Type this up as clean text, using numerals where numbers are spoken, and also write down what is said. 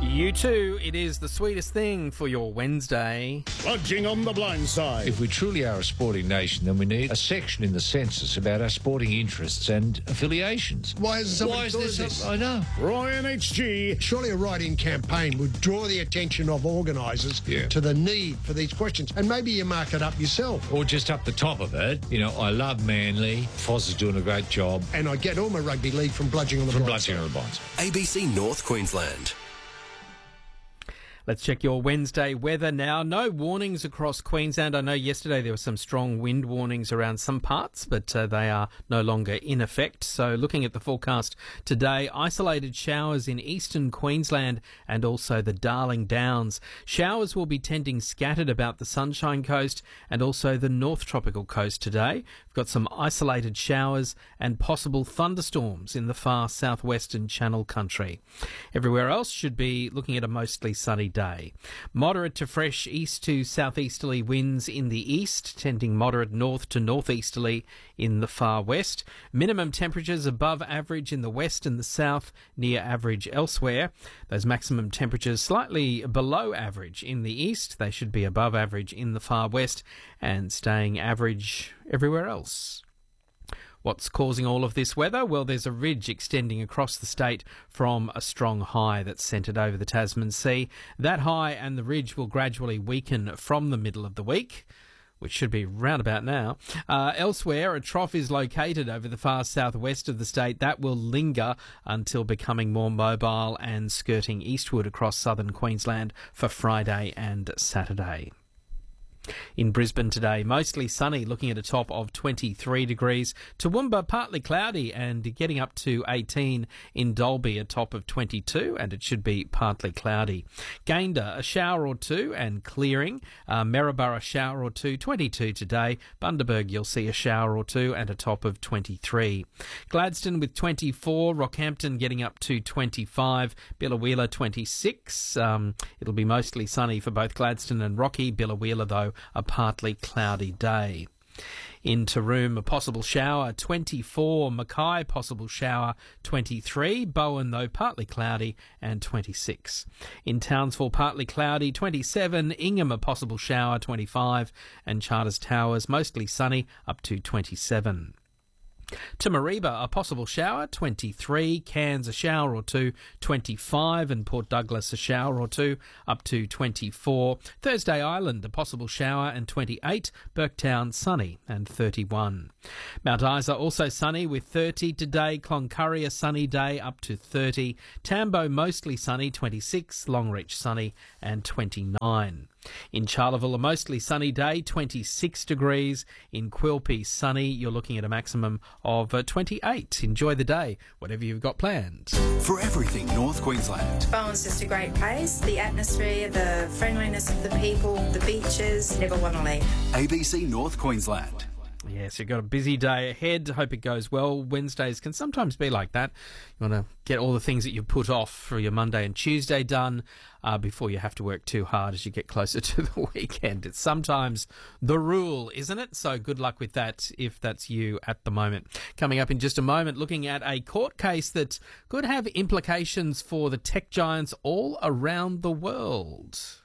You too, it is the sweetest thing for your Wednesday. Bludging on the blind side. If we truly are a sporting nation, then we need a section in the census about our sporting interests and affiliations. Why is this? I know. Ryan HG. Surely a write-in campaign would draw the attention of organisers to the need for these questions. And maybe you mark it up yourself. Or just up the top of it, I love Manly. Foz is doing a great job. And I get all my rugby league from Bludging on the blind side. ABC North Queensland. Let's check your Wednesday weather now. No warnings across Queensland. I know yesterday there were some strong wind warnings around some parts, but they are no longer in effect. So looking at the forecast today, isolated showers in eastern Queensland and also the Darling Downs. Showers will be tending scattered about the Sunshine Coast and also the North Tropical Coast today. We've got some isolated showers and possible thunderstorms in the far southwestern Channel Country. Everywhere else should be looking at a mostly sunny day. Moderate to fresh east to southeasterly winds in the east, tending moderate north to northeasterly in the far west. Minimum temperatures above average in the west and the south, near average elsewhere. Those maximum temperatures slightly below average in the east. They should be above average in the far west and staying average everywhere else. What's causing all of this weather? Well, there's a ridge extending across the state from a strong high that's centred over the Tasman Sea. That high and the ridge will gradually weaken from the middle of the week, which should be round about now. Elsewhere, a trough is located over the far southwest of the state. That will linger until becoming more mobile and skirting eastward across southern Queensland for Friday and Saturday. In Brisbane today, mostly sunny, looking at a top of 23 degrees. Toowoomba, partly cloudy and getting up to 18. In Dalby, a top of 22, and it should be partly cloudy. Gayndah, a shower or two and clearing. Maryborough, a shower or two, 22 today. Bundaberg, you'll see a shower or two and a top of 23. Gladstone with 24. Rockhampton getting up to 25. Biloela, 26. It'll be mostly sunny for both Gladstone and Rocky. Biloela, though, a partly cloudy day. In Taroom, a possible shower, 24. Mackay, possible shower, 23. Bowen, though, partly cloudy, and 26. In Townsville, partly cloudy, 27. Ingham, a possible shower, 25. And Charters Towers, mostly sunny, up to 27. To Mareeba, a possible shower, 23. Cairns, a shower or two, 25. And Port Douglas, a shower or two, up to 24. Thursday Island, a possible shower, and 28. Burketown, sunny, and 31. Mount Isa, also sunny with 30 today. Cloncurry, a sunny day, up to 30. Tambo, mostly sunny, 26. Longreach, sunny, and 29. In Charleville, a mostly sunny day, 26 degrees. In Quilpie, sunny. You're looking at a maximum of 28. Enjoy the day, whatever you've got planned. For everything North Queensland. Bowen's just a great place. The atmosphere, the friendliness of the people, the beaches. Never want to leave. ABC North Queensland. Yes, you've got a busy day ahead. Hope it goes well. Wednesdays can sometimes be like that. You want to get all the things that you put off for your Monday and Tuesday done before you have to work too hard as you get closer to the weekend. It's sometimes the rule, isn't it? So good luck with that if that's you at the moment. Coming up in just a moment, looking at a court case that could have implications for the tech giants all around the world.